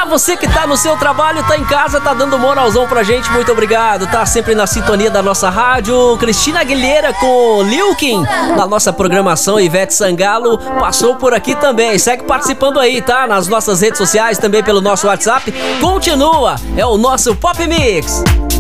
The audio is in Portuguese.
você que tá no seu trabalho, tá em casa, tá dando moralzão pra gente, muito obrigado. Tá sempre na sintonia da nossa rádio. Cristina Aguilera com Lilkin na nossa programação. Ivete Sangalo passou por aqui também. Segue participando aí, tá? Nas nossas redes sociais, também pelo nosso WhatsApp. Continua, é o nosso Pop Mix.